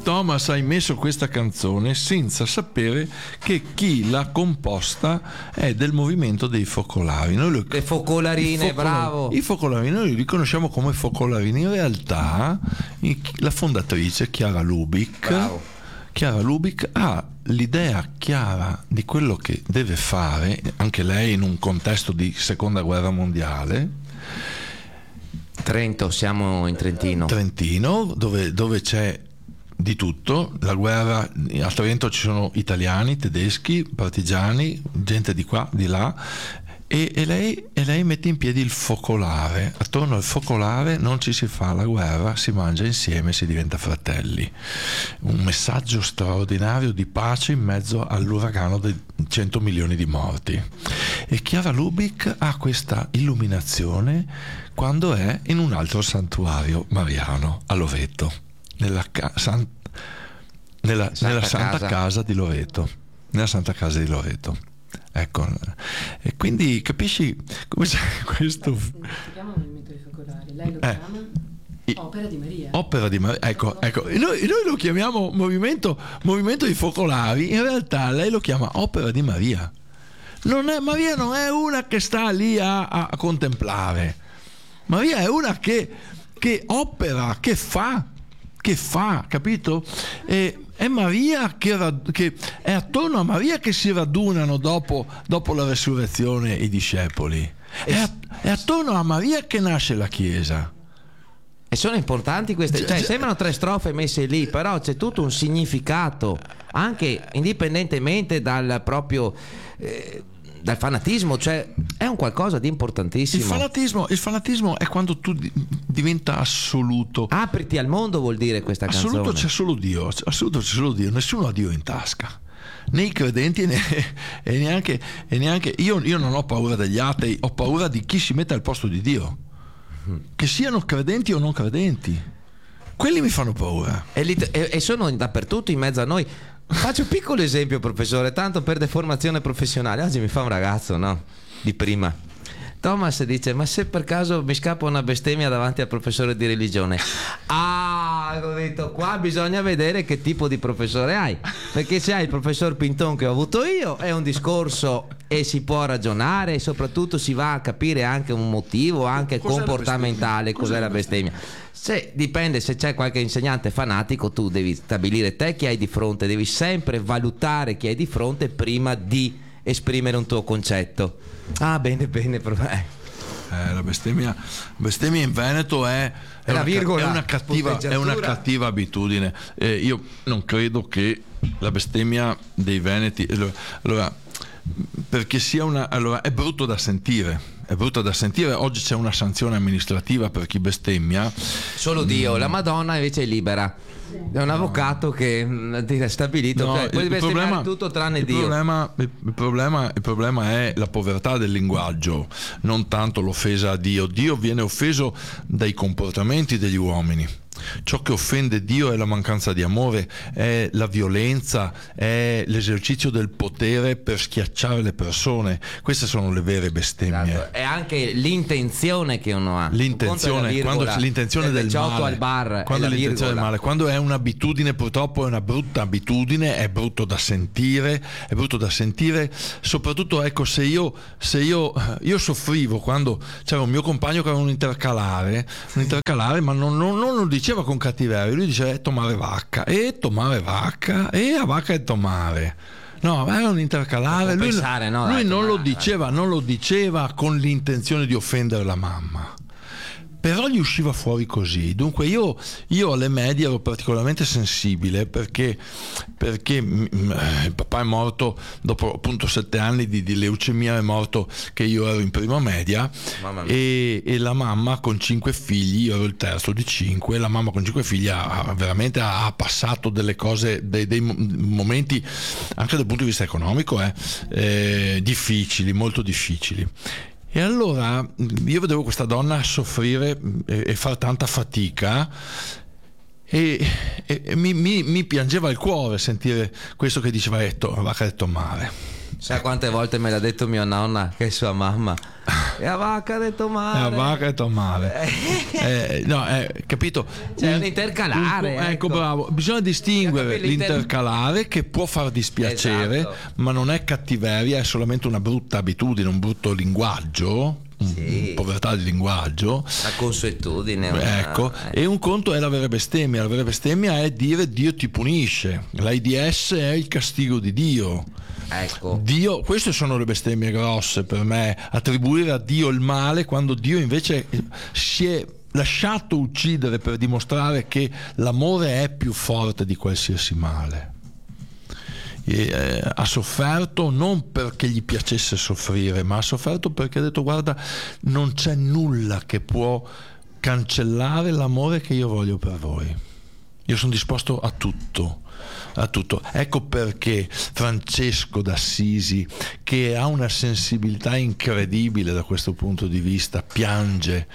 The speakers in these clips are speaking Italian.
Thomas hai messo questa canzone senza sapere che chi l'ha composta è del movimento dei focolari. Le focolarine, bravo. I focolari noi li riconosciamo come focolarini. In realtà la fondatrice Chiara Lubick ha l'idea chiara di quello che deve fare, anche lei in un contesto di seconda guerra mondiale. Trento, siamo in Trentino, dove c'è di tutto. La guerra a Trento, ci sono italiani, tedeschi, partigiani, gente di qua, di là, e lei mette in piedi il focolare. Attorno al focolare non ci si fa la guerra, si mangia insieme, si diventa fratelli. Un messaggio straordinario di pace in mezzo all'uragano dei 100 milioni di morti. E Chiara Lubick ha questa illuminazione quando è in un altro santuario mariano a Loreto, nella Santa Casa di Loreto, nella Santa Casa di Loreto. Ecco, e quindi capisci come c'è questo. Si chiama Movimento dei Focolari, lei lo chiama Opera di Maria. Opera di Maria, ecco. Noi lo chiamiamo movimento dei Focolari, in realtà lei lo chiama Opera di Maria. Maria non è una che sta lì a contemplare. Maria è una che opera, che fa, capito? È Maria che è attorno a Maria che si radunano dopo la resurrezione i discepoli. È attorno a Maria che nasce la Chiesa. E sono importanti queste, cioè sembrano 3 strofe messe lì, però c'è tutto un significato, anche indipendentemente dal proprio dal fanatismo, cioè è un qualcosa di importantissimo. Il fanatismo è quando tu diventa assoluto. Apriti al mondo vuol dire questa canzone. Assoluto c'è solo Dio, nessuno ha Dio in tasca. Né i credenti e neanche io non ho paura degli atei, ho paura di chi si mette al posto di Dio. Che siano credenti o non credenti. Quelli mi fanno paura. E sono dappertutto in mezzo a noi. Faccio un piccolo esempio, professore, tanto per deformazione professionale. Oggi mi fa un ragazzo, no? Di prima. Thomas dice: ma se per caso mi scappa una bestemmia davanti al professore di religione? Ho detto, qua bisogna vedere che tipo di professore hai, perché se hai il professor Pinton che ho avuto io è un discorso e si può ragionare e soprattutto si va a capire anche un motivo anche comportamentale, cos'è la bestemmia. Dipende, se c'è qualche insegnante fanatico tu devi stabilire te chi hai di fronte, devi sempre valutare chi hai di fronte prima di esprimere un tuo concetto. Bene, la bestemmia in Veneto è una cattiva abitudine. Io non credo che la bestemmia dei veneti, allora, perché sia è brutto da sentire. Oggi c'è una sanzione amministrativa per chi bestemmia. Solo Dio, la Madonna invece è libera. È un avvocato che ha stabilito che puoi bestemmiare tutto tranne Dio. Il problema è la povertà del linguaggio, non tanto l'offesa a Dio. Dio viene offeso dai comportamenti degli uomini. Ciò che offende Dio è la mancanza di amore, è la violenza, è l'esercizio del potere per schiacciare le persone. Queste sono le vere bestemmie. Esatto. È anche l'intenzione che uno ha. L'intenzione, quando c'è l'intenzione del male, al bar, quando l'intenzione del male, quando è un'abitudine, purtroppo è una brutta abitudine, è brutto da sentire, soprattutto ecco, se io soffrivo quando c'era un mio compagno che aveva un intercalare, ma non lo diceva con cattiveria, lui diceva tomare vacca, e a vacca e tomare. No, era un intercalare. Lui non lo diceva con l'intenzione di offendere la mamma, però gli usciva fuori così. Dunque io alle medie ero particolarmente sensibile perché il papà è morto dopo appunto 7 anni di leucemia, è morto che io ero in prima media, e la mamma con 5 figli, io ero il terzo di 5, la mamma con 5 figli veramente ha passato delle cose, dei momenti anche dal punto di vista economico difficili, molto difficili. E allora io vedevo questa donna soffrire e far tanta fatica, e mi piangeva il cuore sentire questo che diceva vacca e tomare. Sai quante volte me l'ha detto mia nonna che sua mamma E la vacca ha detto E male. la vacca ha detto male. No, capito? C'è un intercalare, ecco, ecco. bravo. Bisogna distinguere Capito, l'intercalare, che può far dispiacere, Esatto. ma non è cattiveria, è solamente una brutta abitudine, un brutto linguaggio. Sì. Povertà di linguaggio, La consuetudine. ecco. E un conto è l'avere bestemmia. L'avere bestemmia è dire Dio ti punisce. L'AIDS è il castigo di Dio. Ecco. Dio, queste sono le bestemmie grosse per me, attribuire a Dio il male quando Dio invece si è lasciato uccidere per dimostrare che l'amore è più forte di qualsiasi male. Ha sofferto non perché gli piacesse soffrire, ma ha sofferto perché ha detto: guarda, non c'è nulla che può cancellare l'amore che io voglio per voi. Io sono disposto a tutto. Ecco perché Francesco d'Assisi, che ha una sensibilità incredibile da questo punto di vista, piange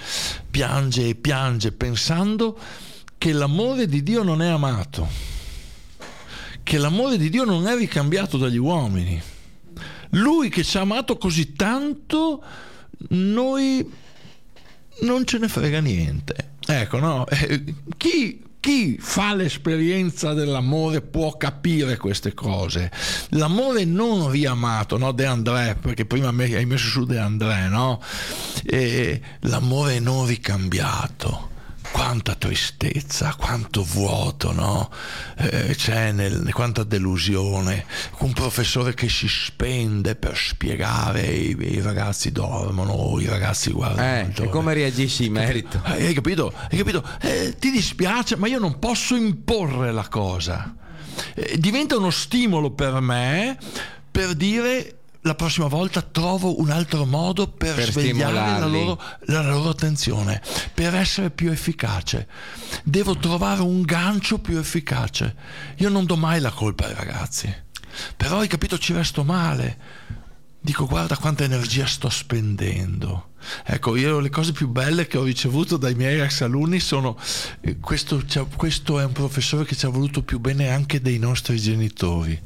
pensando che l'amore di Dio non è amato, che l'amore di Dio non è ricambiato dagli uomini. Lui che ci ha amato così tanto, noi non ce ne frega niente. Ecco, no? Chi fa l'esperienza dell'amore può capire queste cose. L'amore non riamato, no? De André, perché prima hai messo su De André, no? L'amore non ricambiato. Quanta tristezza, quanto vuoto, no? C'è quanta delusione. Un professore che si spende per spiegare i ragazzi dormono, i ragazzi guardano. E come reagisci in merito? Hai capito? Ti dispiace, ma io non posso imporre la cosa. Diventa uno stimolo per me per dire: la prossima volta trovo un altro modo per svegliare la loro attenzione, per essere più efficace. Devo trovare un gancio più efficace. Io non do mai la colpa ai ragazzi, però hai capito, ci resto male. Dico: guarda quanta energia sto spendendo. Ecco, io le cose più belle che ho ricevuto dai miei ex alunni sono: questo è un professore che ci ha voluto più bene anche dei nostri genitori.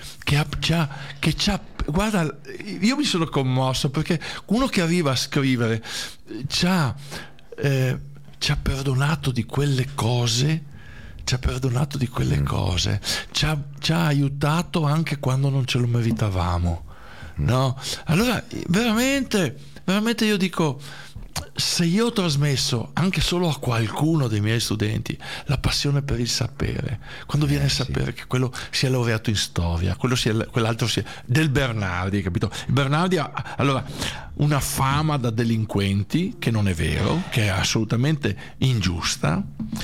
Guarda, io mi sono commosso perché uno che arriva a scrivere ci ha perdonato di quelle cose, ci ha aiutato anche quando non ce lo meritavamo, no? Allora veramente io dico: se io ho trasmesso anche solo a qualcuno dei miei studenti la passione per il sapere, quando viene a sapere che quello si è laureato in storia, quell'altro sia del Bernardi, capito? Bernardi ha allora una fama da delinquenti, che non è vero, che è assolutamente ingiusta,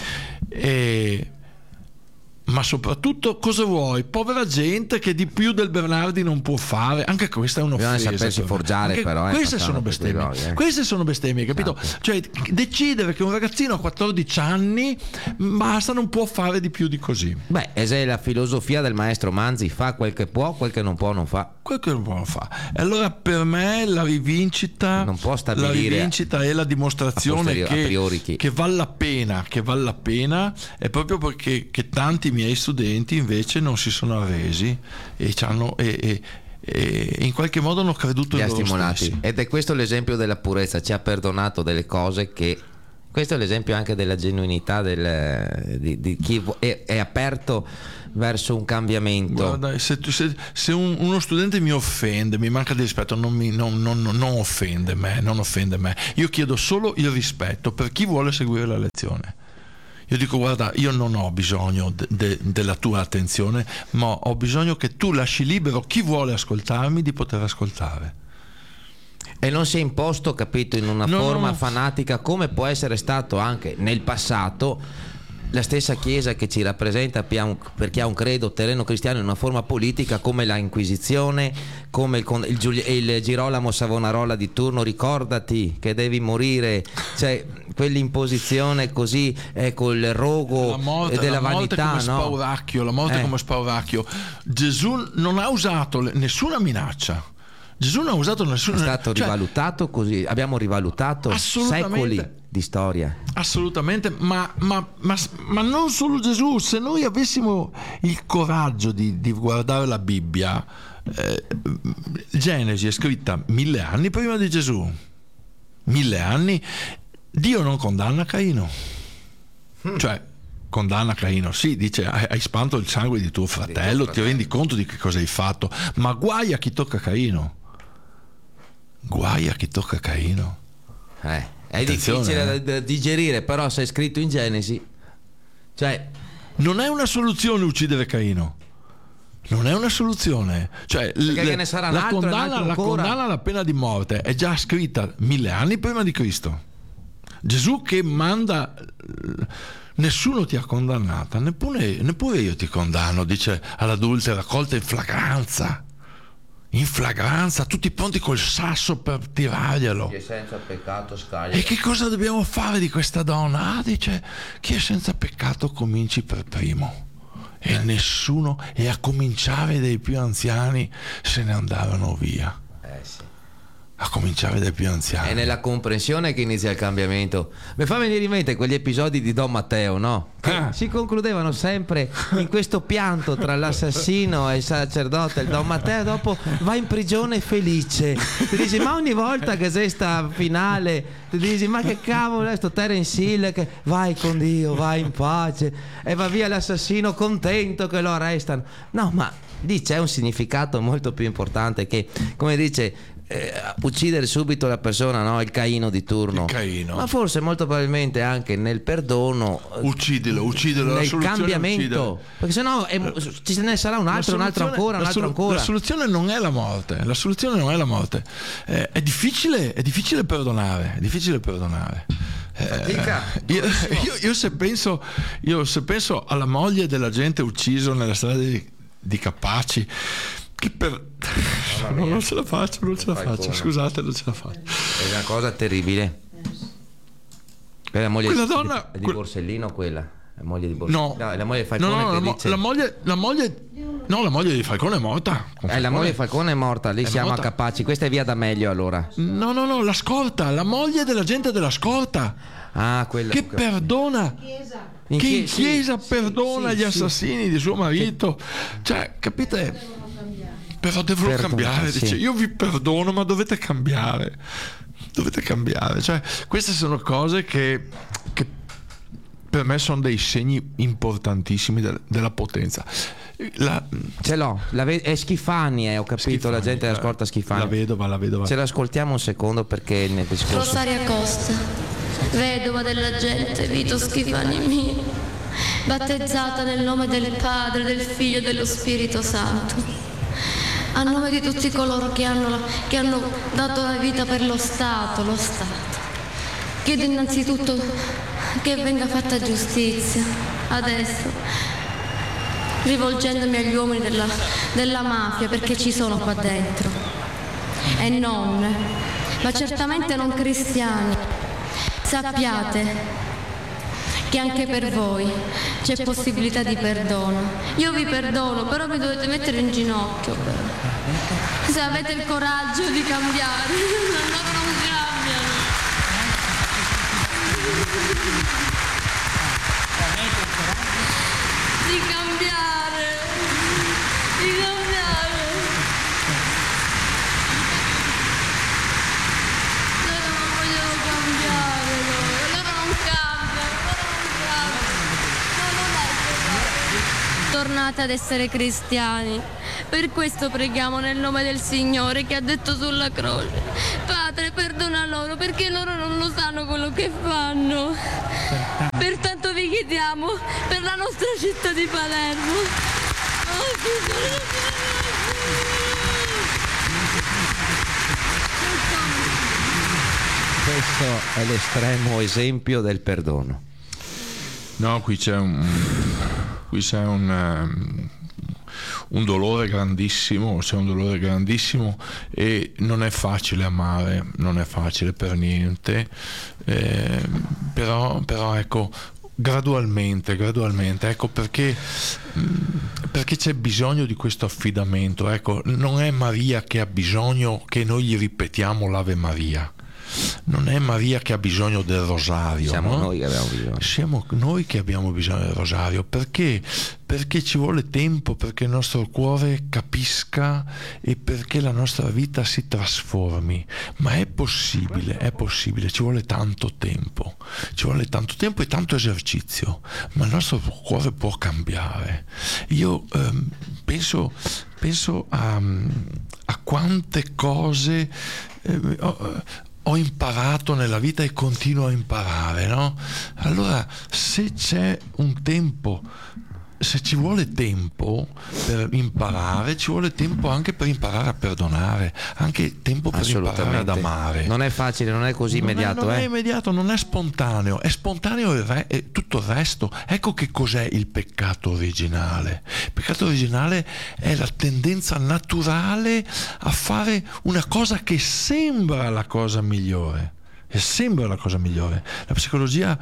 ma soprattutto cosa vuoi? Povera gente che di più del Bernardi non può fare. Anche questa è un'offesa. Bisogna sapersi forgiare, anche però. Queste sono bestemmie. Queste sono bestemmie, capito? Esatto. Cioè, decidere che un ragazzino a 14 anni basta, non può fare di più di così. Beh, è la filosofia del maestro Manzi: fa quel che può, quel che non può non fa. Quel che non può fa. E allora per me la rivincita non può stabilire, la rivincita è la dimostrazione che vale la pena, è proprio perché che tanti miei studenti invece non si sono arresi e in qualche modo hanno creduto in loro stessi. Ed è questo l'esempio della purezza. Ci ha perdonato delle cose che... Questo è l'esempio anche della genuinità di chi è aperto verso un cambiamento. Guarda, se uno studente mi offende, mi manca di rispetto, non offende me. Io chiedo solo il rispetto per chi vuole seguire la lezione. Io dico: guarda, io non ho bisogno della tua attenzione, ma ho bisogno che tu lasci libero chi vuole ascoltarmi di poter ascoltare. E non si è imposto, capito, in una forma fanatica, come può essere stato anche nel passato la stessa Chiesa che ci rappresenta perché ha un credo terreno cristiano in una forma politica, come la Inquisizione, come il Girolamo Savonarola di turno: ricordati che devi morire, cioè quell'imposizione così, col rogo e della vanità, la morte come spauracchio. Gesù non ha usato nessuna minaccia. Gesù non ha usato nessuna... È stato rivalutato così, abbiamo rivalutato secoli di storia. Assolutamente, ma non solo Gesù. Se noi avessimo il coraggio di guardare la Bibbia, Genesi è scritta 1000 anni prima di Gesù. 1000 anni, Dio non condanna Caino. Cioè, condanna Caino, sì, dice hai spanto il sangue di tuo fratello, ti rendi conto di che cosa hai fatto, ma guai a chi tocca Caino. Guai a chi tocca Caino. È Attenzione, difficile da digerire, però se è scritto in Genesi, cioè non è una soluzione uccidere Caino. Non è una soluzione, cioè che ne sarà un altro, un altro la ancora. condanna alla pena di morte è già scritta 1000 anni prima di Cristo. Gesù che manda, nessuno ti ha condannata, neppure io ti condanno, dice all'adultera colta in flagranza, tutti pronti col sasso per tirarglielo. Chi è senza peccato scaglia. E che cosa dobbiamo fare di questa donna? Dice, chi è senza peccato cominci per primo. E nessuno, e a cominciare dai più anziani, se ne andarono via. Sì. A cominciare dai più anziani. È nella comprensione che inizia il cambiamento. Mi fa venire in mente quegli episodi di Don Matteo, no? Che si concludevano sempre in questo pianto tra l'assassino e il sacerdote. Il Don Matteo dopo va in prigione felice. Ti dici, ma ogni volta che c'è sta finale, ti dici, ma che cavolo è sto Terence Hill che vai con Dio, vai in pace, e va via l'assassino contento che lo arrestano. No, ma lì c'è un significato molto più importante che, come dice, uccidere subito la persona, no? Il Caino di turno. Il Caino. Ma forse molto probabilmente anche nel perdono, Uccidilo, nel cambiamento, perché sennò ci ne sarà un altro ancora. La soluzione non è la morte. La soluzione non è la morte. È difficile perdonare. Io se penso alla moglie dell'agente ucciso nella strada di Capaci, che non ce la faccio, scusate, non ce la faccio. È una cosa terribile. È la moglie Quella donna di Borsellino, quella. La moglie di Borsellino. No, è la moglie di Falcone che dice... la moglie di Falcone è morta. La moglie di Falcone è morta, lì siamo a Capaci. Questa è via D'Amelio allora. No, la scorta, la moglie dell'agente della scorta. Ah, quella che perdona. Che in chiesa perdona gli assassini di suo marito. Cioè, capite? Però devono cambiare, sì. Dice, io vi perdono, ma dovete cambiare. Cioè, queste sono cose che per me sono dei segni importantissimi della potenza. Ce l'ho, è Schifani, ho capito, Schifani, la gente ascolta Schifani. La vedova. Ce l'ascoltiamo un secondo perché nel discorso... Rosaria Costa, vedova della gente, Vito Schifani mio, battezzata nel nome del Padre, del Figlio e dello Spirito Santo. A nome di tutti coloro che hanno dato la vita per lo Stato. Chiedo innanzitutto che venga fatta giustizia, adesso, rivolgendomi agli uomini della mafia, perché ci sono qua dentro, e non, ma certamente non cristiani. Sappiate che anche per voi c'è possibilità di perdono. Io vi perdono, però vi dovete mettere in ginocchio, però. Se avete il coraggio di cambiare, loro non cambiano. Di cambiare. Loro non vogliono cambiare, loro non cambiano. Tornate ad essere cristiani. Per questo preghiamo nel nome del Signore che ha detto sulla croce: Padre, perdona loro perché loro non lo sanno quello che fanno. Pertanto vi chiediamo per la nostra città di Palermo. Questo è l'estremo esempio del perdono. No, qui c'è un dolore grandissimo, e non è facile amare, non è facile per niente, però ecco, gradualmente, ecco perché c'è bisogno di questo affidamento. Ecco, non è Maria che ha bisogno che noi gli ripetiamo l'Ave Maria, non è Maria che ha bisogno del rosario, siamo no? noi che abbiamo bisogno. Siamo noi che abbiamo bisogno del rosario. Perché? Perché ci vuole tempo perché il nostro cuore capisca e perché la nostra vita si trasformi. Ma è possibile, ci vuole tanto tempo e tanto esercizio, ma il nostro cuore può cambiare. Io penso a quante cose ho imparato nella vita e continuo a imparare, no? Allora, se c'è un tempo, se ci vuole tempo per imparare, ci vuole tempo anche per imparare a perdonare, anche tempo per imparare ad amare. Non è facile, non è così immediato. Non è immediato, non è spontaneo, è spontaneo è tutto il resto. Ecco che cos'è il peccato originale. Il peccato originale è la tendenza naturale a fare una cosa che sembra la cosa migliore. E sembra la cosa migliore. La psicologia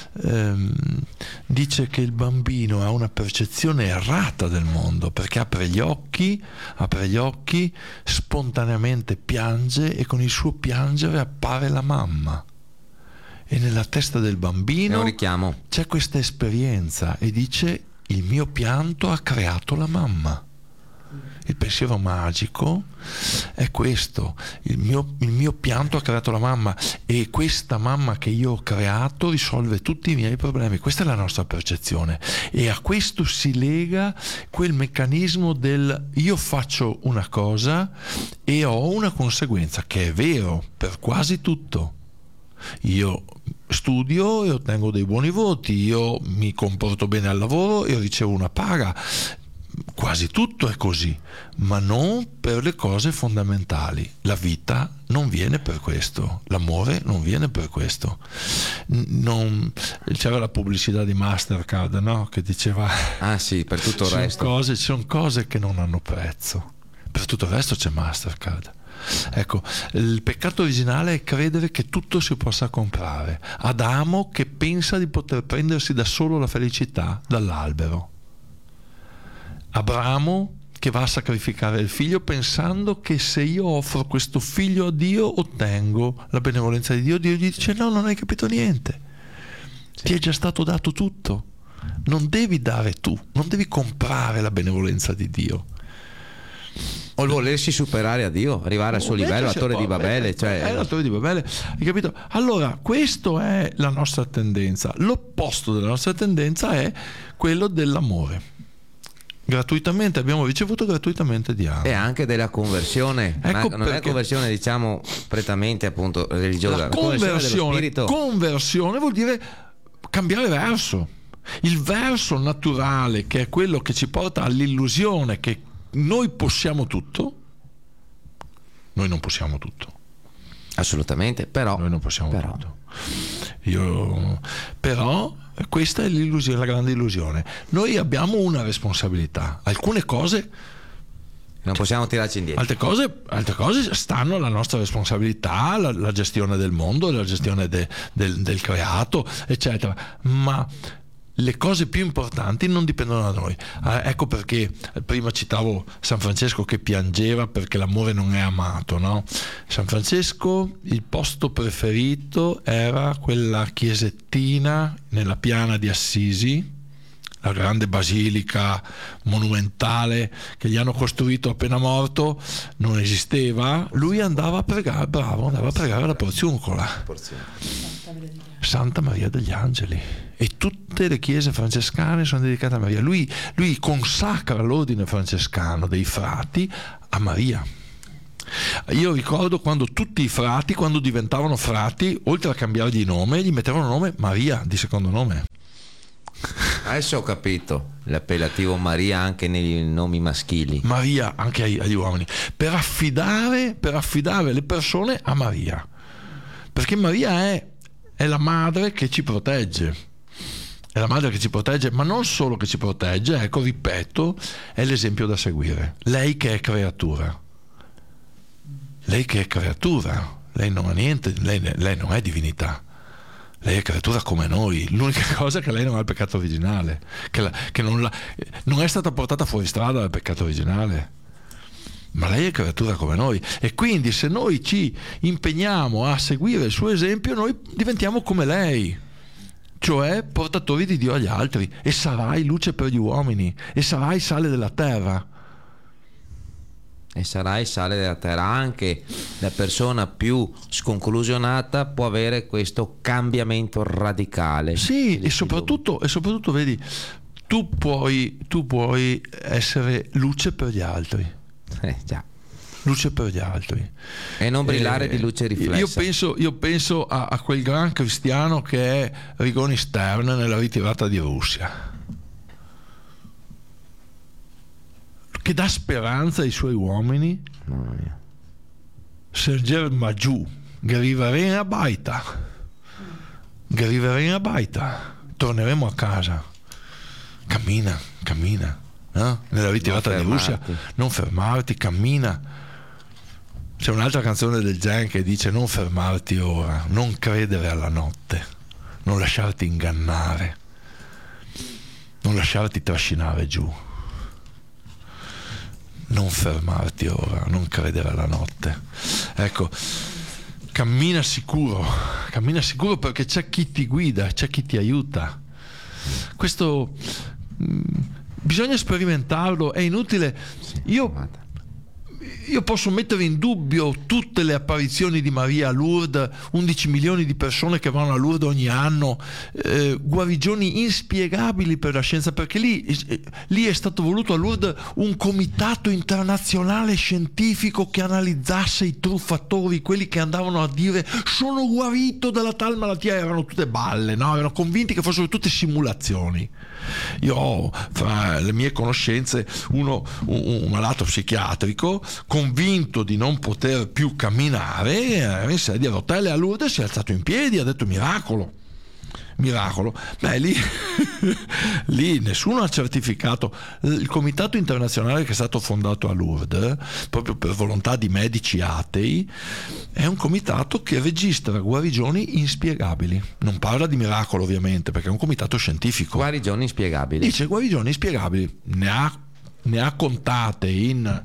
dice che il bambino ha una percezione errata del mondo perché apre gli occhi, spontaneamente piange e con il suo piangere appare la mamma. E nella testa del bambino c'è questa esperienza e dice: il mio pianto ha creato la mamma. Il pensiero magico è questo: il mio pianto ha creato la mamma e questa mamma che io ho creato risolve tutti i miei problemi. Questa è la nostra percezione e a questo si lega quel meccanismo del io faccio una cosa e ho una conseguenza, che è vero per quasi tutto. Io studio e ottengo dei buoni voti, io mi comporto bene al lavoro e ricevo una paga. Quasi tutto è così, ma non per le cose fondamentali. La vita non viene per questo, l'amore non viene per questo. C'era la pubblicità di Mastercard, no? Che diceva: ah sì, per tutto il resto ci sono cose che non hanno prezzo, per tutto il resto c'è Mastercard. Ecco, il peccato originale è credere che tutto si possa comprare. Adamo che pensa di poter prendersi da solo la felicità dall'albero. Abramo che va a sacrificare il figlio pensando che se io offro questo figlio a Dio ottengo la benevolenza di Dio. Dio gli dice: no, non hai capito niente, ti è già stato dato tutto, non devi dare tu, non devi comprare la benevolenza di Dio. O il volersi superare a Dio, arrivare al suo livello, la torre di Babele, è la torre di Babele, hai capito? Allora, questa è la nostra tendenza. L'opposto della nostra tendenza è quello dell'amore. Gratuitamente abbiamo ricevuto, gratuitamente diamo. E anche della conversione, ecco, ma non è conversione, diciamo, prettamente appunto religiosa. La conversione vuol dire cambiare verso. Il verso naturale, che è quello che ci porta all'illusione che noi possiamo tutto. Noi non possiamo tutto. Assolutamente, però noi non possiamo tutto. Però questa è l'illusione, la grande illusione. Noi abbiamo una responsabilità. Alcune cose non possiamo tirarci indietro. Altre cose stanno alla nostra responsabilità, la gestione del mondo, la gestione del creato, eccetera. Ma le cose più importanti non dipendono da noi. Ecco perché prima citavo San Francesco che piangeva perché l'amore non è amato, no? San Francesco, il posto preferito era quella chiesettina nella piana di Assisi, la grande basilica monumentale che gli hanno costruito appena morto, non esisteva. Lui andava a pregare, andava a pregare alla Porziuncola, Santa Maria degli Angeli, e tutte le chiese francescane sono dedicate a Maria. Lui consacra l'ordine francescano dei frati a Maria. Io ricordo quando tutti i frati, quando diventavano frati, oltre a cambiargli il nome, gli mettevano il nome Maria di secondo nome. Adesso ho capito l'appellativo Maria anche nei nomi maschili. Maria anche agli uomini, per affidare le persone a Maria, perché Maria è la madre che ci protegge. È la madre che ci protegge, ma non solo che ci protegge, ecco, ripeto, è l'esempio da seguire. Lei che è creatura, lei non ha niente, lei non è divinità. Lei è creatura come noi. L'unica cosa è che lei non ha il peccato originale, che non è stata portata fuori strada dal peccato originale. ma lei è creatura come noi, e quindi se noi ci impegniamo a seguire il suo esempio, noi diventiamo come lei, cioè portatori di Dio agli altri, e sarai luce per gli uomini, e sarai sale della terra. E sarai sale della terra. Anche la persona più sconclusionata può avere questo cambiamento radicale. Sì, e soprattutto vedi, tu puoi essere luce per gli altri. Già. Luce per gli altri E non brillare di luce riflessa. Io penso a quel gran cristiano che è Rigoni Stern nella ritirata di Russia, che dà speranza ai suoi uomini. Mamma mia. Sergei Maggiù, Garivarena Baita, torneremo a casa. Cammina, no? Nella ritirata di Russia, non fermarti, cammina. C'è un'altra canzone del Gen che dice: non fermarti ora, non credere alla notte, non lasciarti ingannare, non lasciarti trascinare giù. Non fermarti ora, non credere alla notte. Ecco, cammina sicuro perché c'è chi ti guida, c'è chi ti aiuta. Questo bisogna sperimentarlo, è inutile. Io posso mettere in dubbio tutte le apparizioni di Maria a Lourdes, 11 milioni di persone che vanno a Lourdes ogni anno, guarigioni inspiegabili per la scienza, perché lì è stato voluto a Lourdes un comitato internazionale scientifico che analizzasse i truffatori, quelli che andavano a dire sono guarito dalla tal malattia. Erano tutte balle, no? Erano convinti che fossero tutte simulazioni. Io ho fra le mie conoscenze un malato psichiatrico convinto di non poter più camminare, in sedia a rotelle a Lourdes, si è alzato in piedi, ha detto miracolo. Beh, lì nessuno ha certificato. Il comitato internazionale che è stato fondato a Lourdes proprio per volontà di medici atei è un comitato che registra guarigioni inspiegabili. Non parla di miracolo ovviamente, perché è un comitato scientifico. Guarigioni inspiegabili. Dice guarigioni inspiegabili, ne ha contate in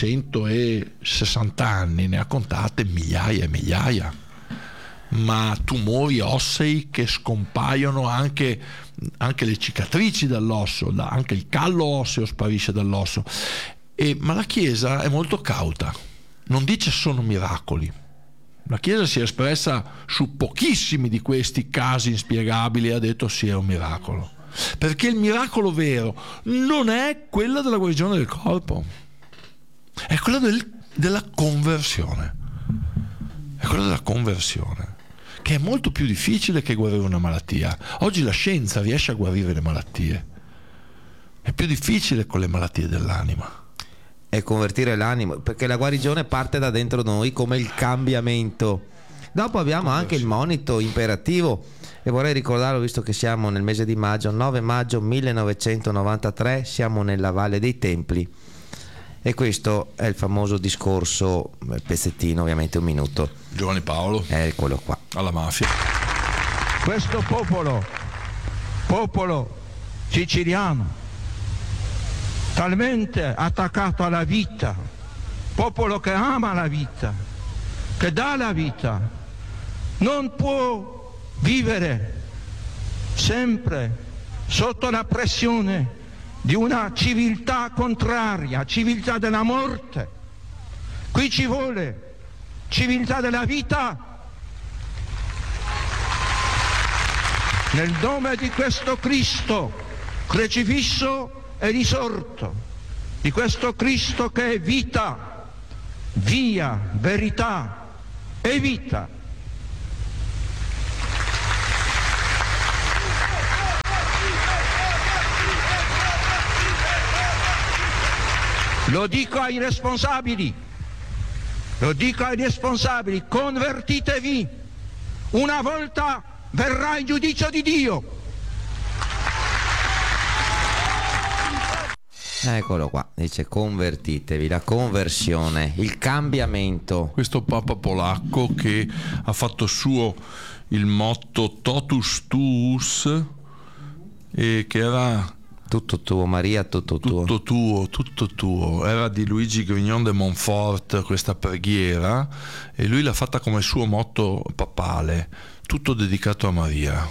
160 anni, ne ha contate migliaia e migliaia. Ma tumori ossei che scompaiono, anche le cicatrici dall'osso, anche il callo osseo sparisce dall'osso. Ma la Chiesa è molto cauta, non dice sono miracoli. La Chiesa si è espressa su pochissimi di questi casi inspiegabili e ha detto sì, è un miracolo, perché il miracolo vero non è quello della guarigione del corpo, è quello della conversione. È quello della conversione, che è molto più difficile che guarire una malattia. Oggi la scienza riesce a guarire le malattie, è più difficile con le malattie dell'anima. E convertire l'animo, perché la guarigione parte da dentro noi come il cambiamento. Dopo abbiamo anche il monito imperativo, e vorrei ricordarlo visto che siamo nel mese di maggio, 9 maggio 1993, siamo nella Valle dei Templi, e questo è il famoso discorso, pezzettino, ovviamente un minuto. Giovanni Paolo. È quello qua. Alla mafia. Questo popolo siciliano, talmente attaccato alla vita, popolo che ama la vita, che dà la vita, non può vivere sempre sotto la pressione di una civiltà contraria, civiltà della morte. Qui ci vuole civiltà della vita, nel nome di questo Cristo crocifisso e risorto, di questo Cristo che è vita, via, verità e vita. Lo dico ai responsabili, convertitevi, una volta verrà il giudizio di Dio. Eccolo qua, dice convertitevi, la conversione, il cambiamento. Questo Papa polacco che ha fatto suo il motto Totus Tuus, e che era Tutto tuo, Maria, tutto tuo. Tutto tuo. Era di Luigi Grignon de Montfort questa preghiera, e lui l'ha fatta come suo motto papale, tutto dedicato a Maria.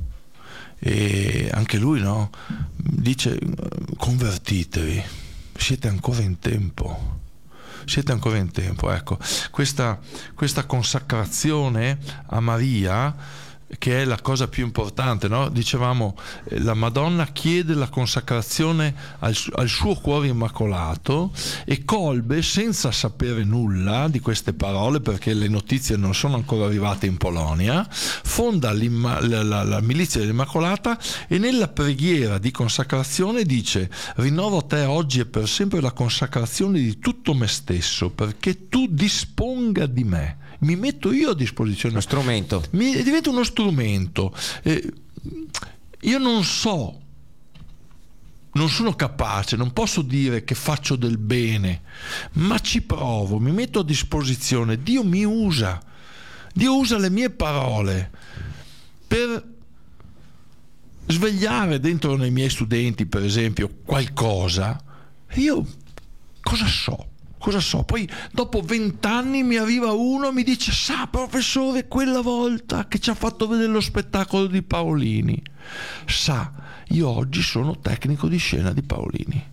E anche lui, no, dice: convertitevi, siete ancora in tempo. Ecco, questa consacrazione a Maria, che è la cosa più importante, no? Dicevamo, la Madonna chiede la consacrazione al suo cuore immacolato, e Kolbe, senza sapere nulla di queste parole, perché le notizie non sono ancora arrivate in Polonia, fonda la milizia dell'Immacolata, e nella preghiera di consacrazione dice: rinnovo a te oggi e per sempre la consacrazione di tutto me stesso, perché tu disponga di me. Mi metto io a disposizione. Uno strumento. Diventa uno strumento. Io non so, non sono capace, non posso dire che faccio del bene, ma ci provo, mi metto a disposizione. Dio mi usa. Dio usa le mie parole per svegliare dentro nei miei studenti, per esempio, qualcosa. Io cosa so? Poi dopo 20 anni mi arriva uno e mi dice: sa, professore, quella volta che ci ha fatto vedere lo spettacolo di Paolini, sa, io oggi sono tecnico di scena di Paolini.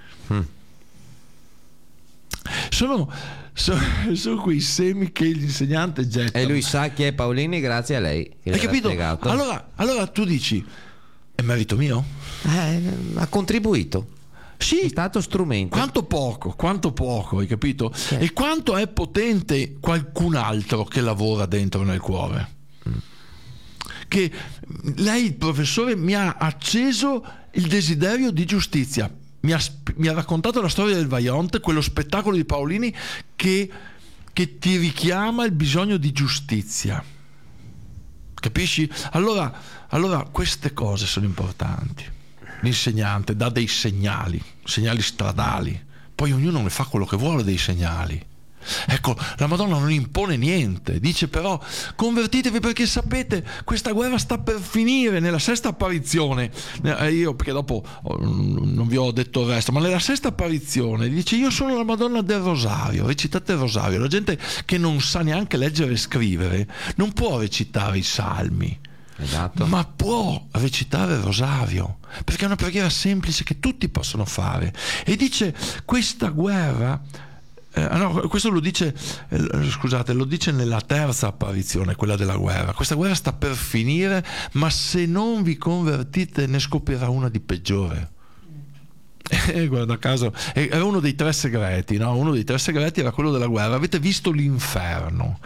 Sono quei semi che l'insegnante getta. E lui sa chi è Paolini grazie a lei. Hai capito? Allora tu dici: è merito mio? Ha contribuito. Sì, è stato strumento. Quanto poco, hai capito? E quanto è potente qualcun altro che lavora dentro nel cuore. Che lei, il professore, mi ha acceso il desiderio di giustizia. Mi ha raccontato la storia del Vajont, quello spettacolo di Paolini che ti richiama il bisogno di giustizia. Capisci? Allora queste cose sono importanti. L'insegnante dà dei segnali stradali, poi ognuno ne fa quello che vuole dei segnali. Ecco, la Madonna non impone niente, dice però: convertitevi, perché sapete, questa guerra sta per finire. Nella sesta apparizione, io perché dopo non vi ho detto il resto, ma nella sesta apparizione dice: io sono la Madonna del Rosario, recitate il Rosario. La gente che non sa neanche leggere e scrivere non può recitare i salmi. Esatto. Ma può recitare il Rosario, perché è una preghiera semplice che tutti possono fare. E dice: questa guerra, questo lo dice nella terza apparizione, quella della guerra. Questa guerra sta per finire, ma se non vi convertite ne scoppierà una di peggiore. Guarda caso, era uno dei 3 segreti, no? Uno dei 3 segreti era quello della guerra. Avete visto l'inferno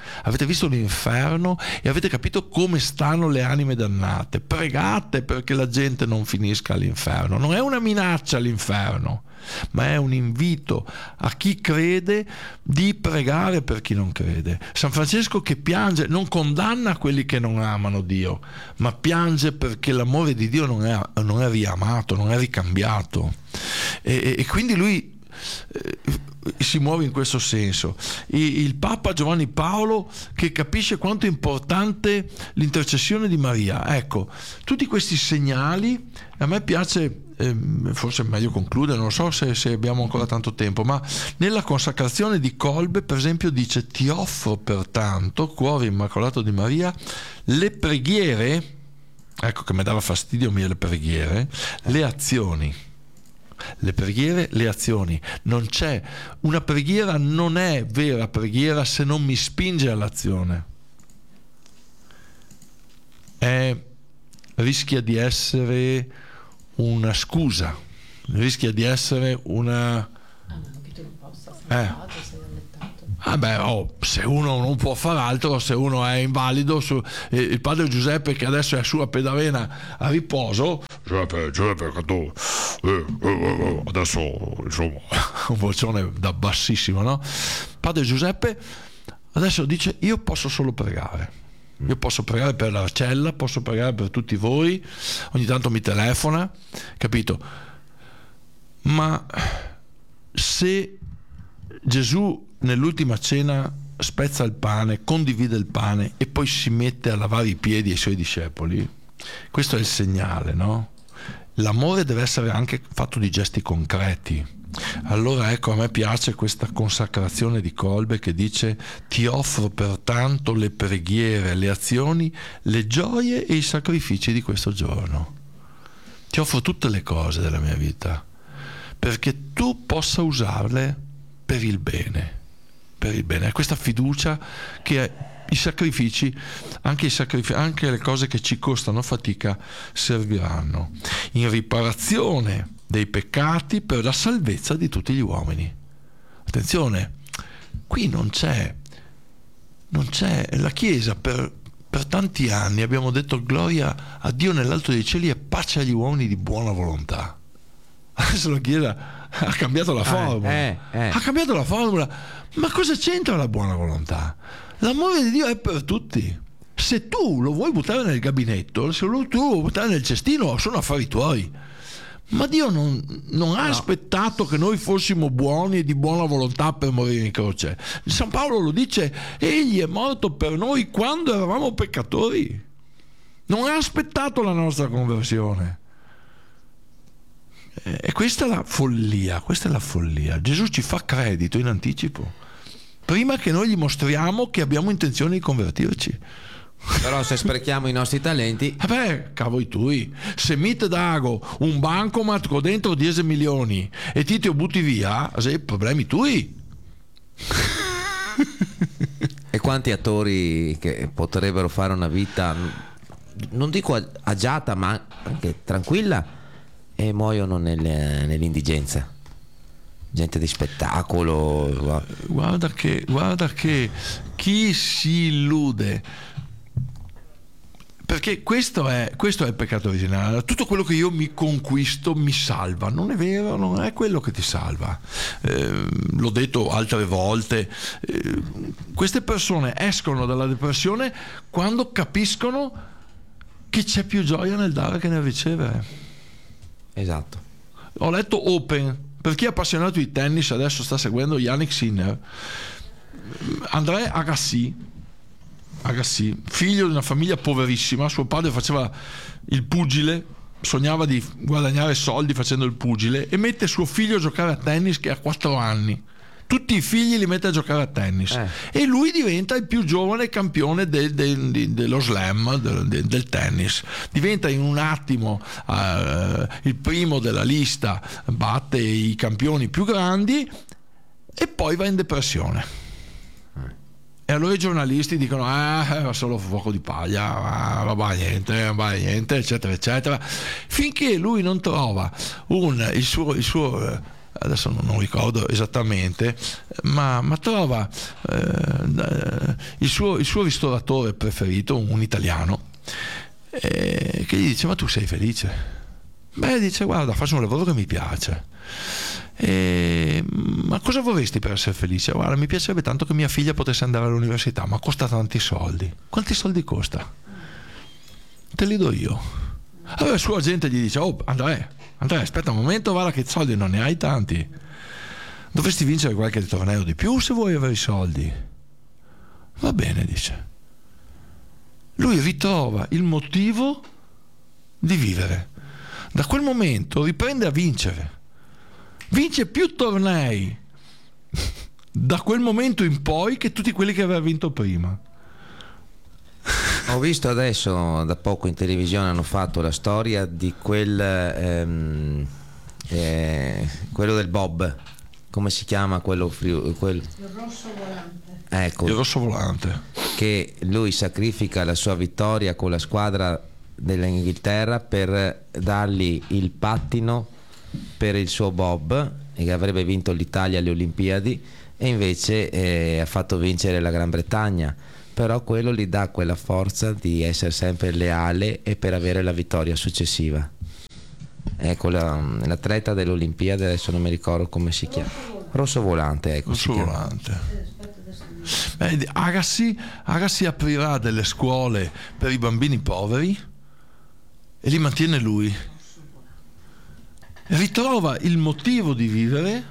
e avete capito come stanno le anime dannate. Pregate perché la gente non finisca all'inferno. Non è una minaccia all'inferno, ma è un invito a chi crede di pregare per chi non crede. San Francesco, che piange, non condanna quelli che non amano Dio, ma piange perché l'amore di Dio non è riamato, non è ricambiato, e quindi lui si muove in questo senso. Il Papa Giovanni Paolo, che capisce quanto è importante l'intercessione di Maria. Ecco, tutti questi segnali, a me piace, forse è meglio concludere, non so se abbiamo ancora tanto tempo, ma nella consacrazione di Kolbe, per esempio, dice: ti offro pertanto, cuore immacolato di Maria, le preghiere, ecco che mi dava fastidio le preghiere, le azioni. Le preghiere, le azioni. Non c'è una preghiera, non è vera preghiera se non mi spinge all'azione. Rischia di essere una scusa, rischia di essere una... che tu non possa, sei allettato, sei allettato. Se uno non può fare altro, se uno è invalido, il padre Giuseppe, che adesso è su a Pedavena a riposo, Giuseppe adesso insomma un vocione da bassissimo, no? Padre Giuseppe adesso dice: io posso solo pregare. Io posso pregare per l'Arcella, posso pregare per tutti voi, ogni tanto mi telefona, capito? Ma se Gesù nell'ultima cena spezza il pane, condivide il pane e poi si mette a lavare i piedi ai suoi discepoli, questo è il segnale, no? l'amore deve essere anche fatto di gesti concreti. Allora ecco, a me piace questa consacrazione di Kolbe che dice: ti offro pertanto le preghiere, le azioni, le gioie e i sacrifici di questo giorno. Ti offro tutte le cose della mia vita perché tu possa usarle per il bene, per il bene. È questa fiducia che i sacrifici, anche le cose che ci costano fatica, serviranno in riparazione dei peccati per la salvezza di tutti gli uomini. Attenzione, qui non c'è la Chiesa per tanti anni abbiamo detto gloria a Dio nell'alto dei cieli e pace agli uomini di buona volontà. Adesso la Chiesa ha cambiato la formula. Ha cambiato la formula. Ma cosa c'entra la buona volontà? L'amore di Dio è per tutti. Se tu lo vuoi tu nel gabinetto, se tu lo vuoi buttare nel cestino, sono affari tuoi. Ma Dio non ha aspettato che noi fossimo buoni e di buona volontà per morire in croce. San Paolo lo dice: egli è morto per noi quando eravamo peccatori. Non ha aspettato la nostra conversione. E questa è la follia, Gesù ci fa credito in anticipo, prima che noi gli mostriamo che abbiamo intenzione di convertirci. Però se sprechiamo i nostri talenti, cavoli tui, se mi te dago un bancomat con dentro 10 milioni e ti butti via, sei problemi tui. E quanti attori che potrebbero fare una vita, non dico agiata, ma anche tranquilla, e muoiono nell'indigenza. Gente di spettacolo. Guarda che chi si illude, perché questo è il peccato originale. Tutto quello che io mi conquisto mi salva. Non è vero, non è quello che ti salva. L'ho detto altre volte, queste persone escono dalla depressione quando capiscono che c'è più gioia nel dare che nel ricevere. Esatto. Ho letto Open, per chi è appassionato di tennis adesso sta seguendo Yannick Sinner. André Agassi, figlio di una famiglia poverissima, suo padre faceva il pugile, sognava di guadagnare soldi facendo il pugile e mette suo figlio a giocare a tennis che ha 4 anni. Tutti i figli li mette a giocare a tennis e lui diventa il più giovane campione dello slam, del tennis. Diventa in un attimo il primo della lista, batte i campioni più grandi e poi va in depressione. E allora i giornalisti dicono: era solo fuoco di paglia, va niente, eccetera, eccetera, finché lui non trova il suo adesso non ricordo esattamente, ma trova il suo ristoratore preferito, un italiano, che gli dice: ma tu sei felice? Dice: guarda, faccio un lavoro che mi piace. Ma cosa vorresti per essere felice? Guarda, mi piacerebbe tanto che mia figlia potesse andare all'università, ma costa tanti soldi. Quanti soldi costa? Te li do io. Allora il suo agente gli dice: oh, Andrea, aspetta un momento, guarda che soldi non ne hai tanti. Dovresti vincere qualche torneo di più se vuoi avere i soldi. Va bene, dice. Lui ritrova il motivo di vivere. Da quel momento riprende a vincere. Vince più tornei da quel momento in poi che tutti quelli che aveva vinto prima. Ho visto adesso da poco in televisione, hanno fatto la storia di quello del Bob, come si chiama quello? Il rosso volante. Ecco, il rosso volante, che lui sacrifica la sua vittoria con la squadra dell'Inghilterra per dargli il pattino per il suo Bob, e che avrebbe vinto l'Italia alle Olimpiadi, e invece ha fatto vincere la Gran Bretagna. Però quello gli dà quella forza di essere sempre leale e per avere la vittoria successiva. Ecco, l'atleta delle Olimpiadi, adesso non mi ricordo come si chiama. Rosso volante, ecco. Rosso volante. Agassi aprirà delle scuole per i bambini poveri e li mantiene lui. ritrova il motivo di vivere,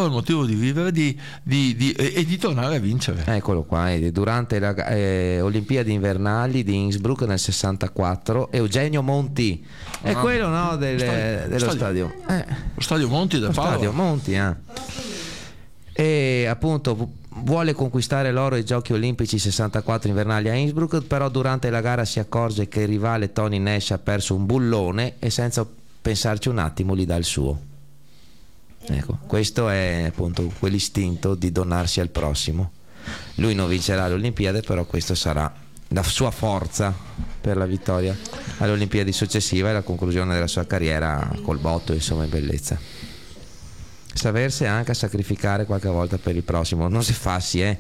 e di tornare a vincere. Eccolo qua, durante le Olimpiadi invernali di Innsbruck nel 64, Eugenio Monti, è quello, no, dello stadio. Lo stadio Monti del Padova. Stadio Monti, e appunto vuole conquistare l'oro ai Giochi Olimpici 64 invernali a Innsbruck, però durante la gara si accorge che il rivale Tony Nash ha perso un bullone e senza pensarci un attimo gli dà il suo. Ecco, questo è appunto quell'istinto di donarsi al prossimo. Lui non vincerà le Olimpiadi, però questo sarà la sua forza per la vittoria alle Olimpiadi successive e la conclusione della sua carriera col botto, insomma, in bellezza. Sapersi anche a sacrificare qualche volta per il prossimo, non si fa, sì.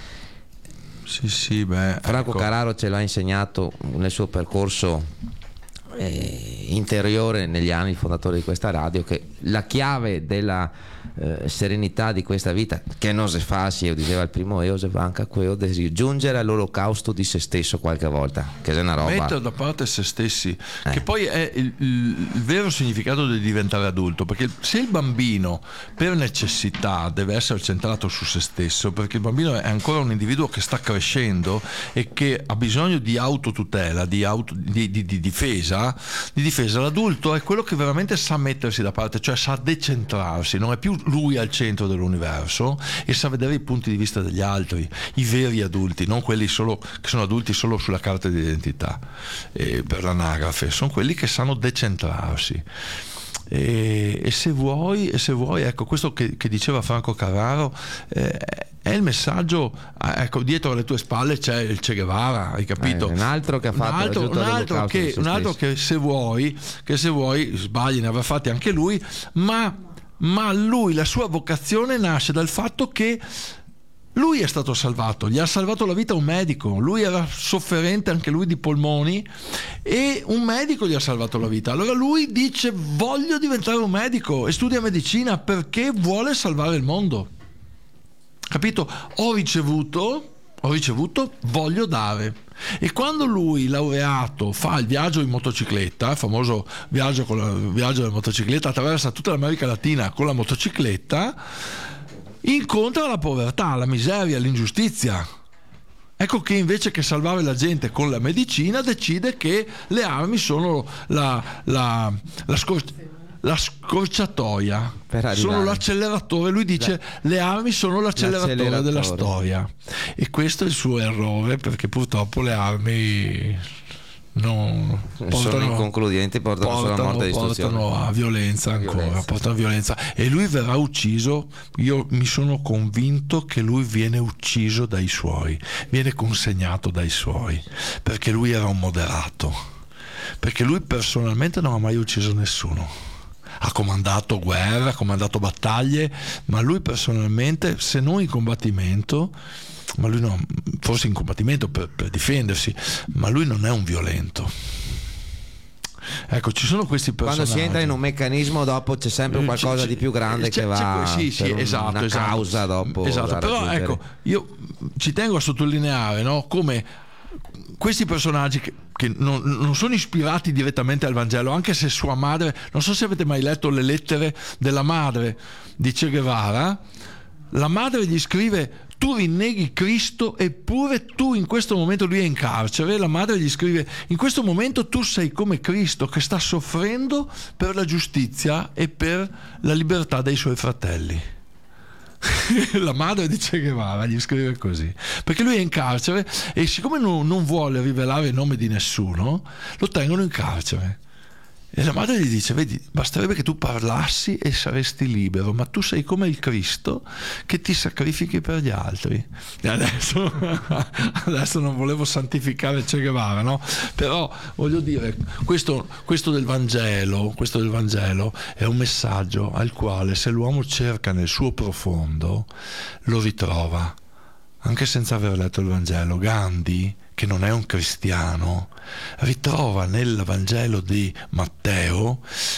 Franco Carraro ce l'ha insegnato nel suo percorso interiore negli anni, il fondatore di questa radio, che la chiave della serenità di questa vita, che non si fa, io diceva il primo Joseph, anche quello di giungere all'olocausto di se stesso qualche volta, che è una roba, mettere da parte se stessi, che poi è il vero significato di diventare adulto, perché se il bambino per necessità deve essere centrato su se stesso, perché il bambino è ancora un individuo che sta crescendo e che ha bisogno di autotutela, di difesa, l'adulto è quello che veramente sa mettersi da parte, cioè sa decentrarsi, non è più lui al centro dell'universo e sa vedere i punti di vista degli altri, i veri adulti, non quelli solo che sono adulti solo sulla carta d'identità per l'anagrafe, sono quelli che sanno decentrarsi. E se vuoi, ecco, questo che diceva Franco Carraro è il messaggio, ecco, dietro alle tue spalle c'è il Che Guevara, hai capito? Un altro che ha fatto un altro che se vuoi sbagli, ne avrà fatti anche lui, ma lui, la sua vocazione nasce dal fatto che lui è stato salvato, gli ha salvato la vita un medico, lui era sofferente anche lui di polmoni e un medico gli ha salvato la vita, allora lui dice voglio diventare un medico e studia medicina perché vuole salvare il mondo, capito? Ho ricevuto, voglio dare. E quando lui, laureato, fa il viaggio in motocicletta, il famoso viaggio della motocicletta, attraversa tutta l'America Latina con la motocicletta, incontra la povertà, la miseria, l'ingiustizia. Ecco che invece che salvare la gente con la medicina decide che le armi sono la scorciatoia, sono l'acceleratore. Lui dice le armi sono l'acceleratore della storia, e questo è il suo errore, perché purtroppo le armi non sono inconcludenti, portano solo a morte e distruzione, portano a violenza ancora, portano a violenza, e lui verrà ucciso. Io mi sono convinto che lui viene ucciso dai suoi, viene consegnato dai suoi, perché lui era un moderato, perché lui personalmente non ha mai ucciso nessuno. Ha comandato guerre, ha comandato battaglie, ma lui personalmente, se non in combattimento, ma lui no, forse in combattimento per difendersi, ma lui non è un violento. Ecco, ci sono questi personaggi. Quando si entra in un meccanismo, dopo c'è sempre qualcosa di più grande che va una causa dopo. Esatto, però ecco, io ci tengo a sottolineare, no, come questi personaggi che non sono ispirati direttamente al Vangelo, anche se sua madre, non so se avete mai letto le lettere della madre di Che Guevara, la madre gli scrive: tu rinneghi Cristo, eppure tu in questo momento, lui è in carcere, la madre gli scrive: in questo momento tu sei come Cristo che sta soffrendo per la giustizia e per la libertà dei suoi fratelli. La madre di Che Guevara gli scrive così, perché lui è in carcere e siccome non vuole rivelare il nome di nessuno, lo tengono in carcere. E la madre gli dice: vedi, basterebbe che tu parlassi e saresti libero, ma tu sei come il Cristo che ti sacrifichi per gli altri. E adesso non volevo santificare Che Guevara, no? Però voglio dire, questo del Vangelo è un messaggio al quale, se l'uomo cerca nel suo profondo, lo ritrova, anche senza aver letto il Vangelo. Gandhi, che non è un cristiano, ritrova nel Vangelo di Matteo